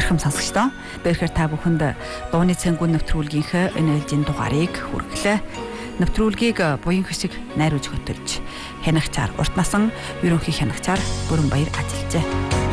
Зархам сонсогчдоо бэрхээр та бүхэнд дууны цэнгүүн нэвтрүүлгийнхээ энэ ээлжийн дугаарыг хүргэлээ. Нэвтрүүлгийг буян хэсэг найруулж хөтөлж хянагчаар урт насан ерөнхий хянагчаар Бүрэнбаяр ажиллажээ.